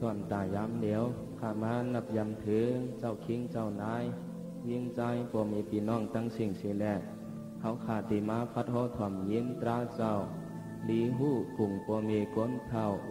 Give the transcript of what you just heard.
ส่วนตายำเดียวข้ามานับยำถือเจ้าคิงเจ้านายยิ่งใจพวกมีพี่น้องตั้งสิ่งเสียแลเขาขาดติมาพัดโหถ่อมยินตราเจ้าดีหู้กุ่งพวกมีก้นเท่า